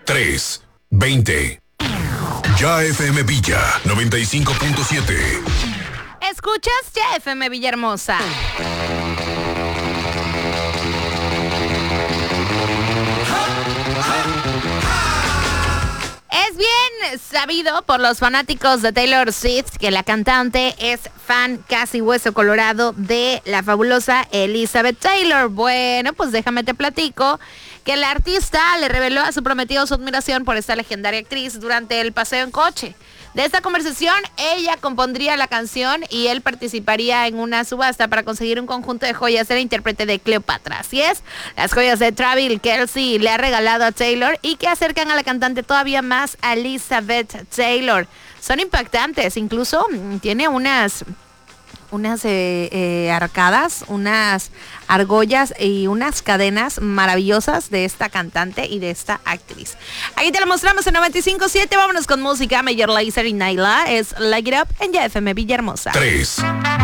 3:20. Ya FM Villa 95.7. Escuchas Ya FM Villahermosa. Es bien sabido por los fanáticos de Taylor Swift que la cantante es fan casi hueso colorado de la fabulosa Elizabeth Taylor. Bueno, pues déjame te platico que la artista le reveló a su prometido su admiración por esta legendaria actriz durante el paseo en coche. De esta conversación, ella compondría la canción y él participaría en una subasta para conseguir un conjunto de joyas de la intérprete de Cleopatra. Así es, las joyas de Travis Kelce le ha regalado a Taylor y que acercan a la cantante todavía más a Elizabeth Taylor. Son impactantes, incluso tiene unas arcadas, unas argollas y unas cadenas maravillosas de esta cantante y de esta actriz. Aquí te lo mostramos en 95.7. Vámonos con música. Major Lazer y Naila es Like It Up en Ya FM Villahermosa. 3.